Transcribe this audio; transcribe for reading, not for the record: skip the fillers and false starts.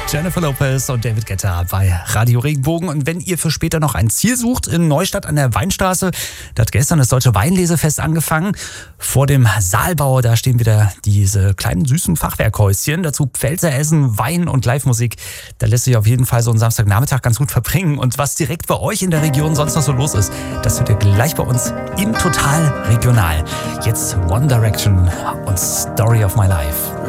Jennifer Lopez und David Guetta bei Radio Regenbogen. Und wenn ihr für später noch ein Ziel sucht in Neustadt an der Weinstraße, da hat gestern das Deutsche Weinlesefest angefangen. Vor dem Saalbau, da stehen wieder diese kleinen süßen Fachwerkhäuschen. Dazu Pfälzer Essen, Wein und Live-Musik. Da lässt sich auf jeden Fall so einen Samstagnachmittag ganz gut verbringen. Und was direkt bei euch in der Region sonst noch so los ist, das hört ihr gleich bei uns im Total Regional. Jetzt One Direction und Story of My Life.